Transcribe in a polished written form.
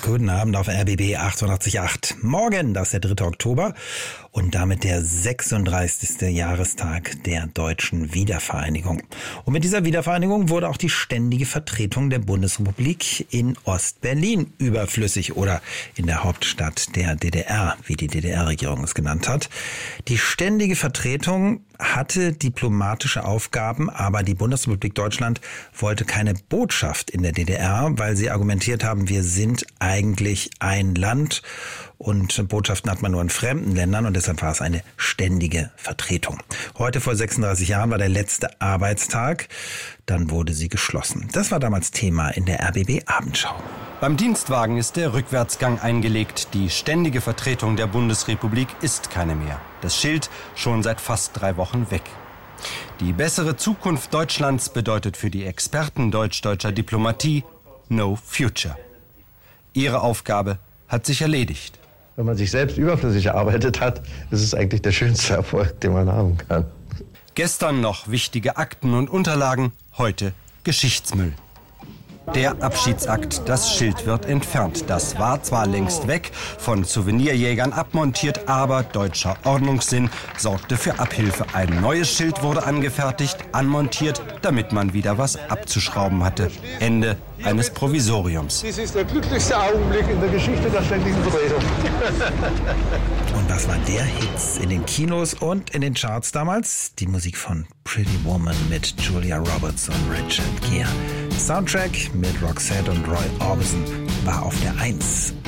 Guten Abend auf RBB 88.8. Morgen, das ist der 3. Oktober und damit der 36. Jahrestag der deutschen Wiedervereinigung. Und mit dieser Wiedervereinigung wurde auch die ständige Vertretung der Bundesrepublik in Ost-Berlin überflüssig oder in der Hauptstadt der DDR, wie die DDR-Regierung es genannt hat. Die ständige Vertretung hatte diplomatische Aufgaben, aber die Bundesrepublik Deutschland wollte keine Botschaft in der DDR, weil sie argumentiert haben, wir sind eigentlich ein Land und Botschaften hat man nur in fremden Ländern und deshalb war es eine ständige Vertretung. Heute vor 36 Jahren war der letzte Arbeitstag, dann wurde sie geschlossen. Das war damals Thema in der RBB Abendschau. Beim Dienstwagen ist der Rückwärtsgang eingelegt. Die ständige Vertretung der Bundesrepublik ist keine mehr. Das Schild schon seit fast 3 Wochen weg. Die bessere Zukunft Deutschlands bedeutet für die Experten deutscher Diplomatie no future. Ihre Aufgabe hat sich erledigt. Wenn man sich selbst überflüssig erarbeitet hat, ist es eigentlich der schönste Erfolg, den man haben kann. Gestern noch wichtige Akten und Unterlagen, heute Geschichtsmüll. Der Abschiedsakt, das Schild wird entfernt. Das war zwar längst weg, von Souvenirjägern abmontiert, aber deutscher Ordnungssinn sorgte für Abhilfe. Ein neues Schild wurde angefertigt, anmontiert, damit man wieder was abzuschrauben hatte. Ende eines Provisoriums. Dies ist der glücklichste Augenblick in der Geschichte der ständigen Vertretung. Und was war der Hit in den Kinos und in den Charts damals? Die Musik von Pretty Woman mit Julia Roberts und Richard Gere. Soundtrack mit Roxette und Roy Orbison war auf der 1.